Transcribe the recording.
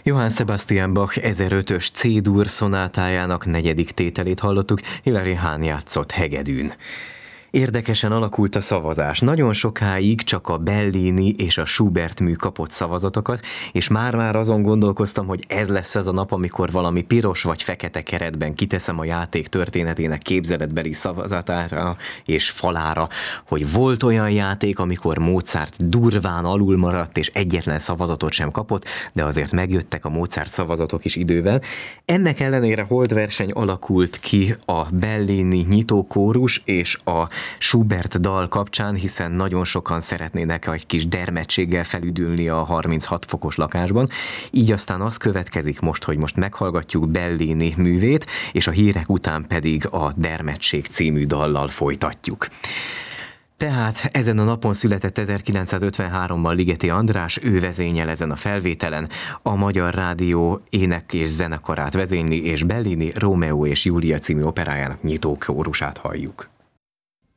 Johann Sebastian Bach 1005-ös C-dur szonátájának negyedik tételét hallottuk, Hilary Hahn játszott hegedűn. Érdekesen alakult a szavazás. Nagyon sokáig csak a Bellini és a Schubert mű kapott szavazatokat, és már azon gondolkoztam, hogy ez lesz az a nap, amikor valami piros vagy fekete keretben kiteszem a játék történetének képzeletbeli szavazatára és falára, hogy volt olyan játék, amikor Mozart durván alul maradt, és egyetlen szavazatot sem kapott, de azért megjöttek a Mozart szavazatok is idővel. Ennek ellenére holdverseny alakult ki a Bellini nyitókórus és a Schubert dal kapcsán, hiszen nagyon sokan szeretnének egy kis dermedtséggel felüdülni a 36 fokos lakásban. Így aztán az következik most, hogy most meghallgatjuk Bellini művét, és a hírek után pedig a Dermedtség című dallal folytatjuk. Tehát ezen a napon született 1953-ban Ligeti András, ő vezényel ezen a felvételen, a Magyar Rádió ének- és zenekarát vezényli, és Bellini Rómeó és Júlia című operájának nyitókórusát halljuk.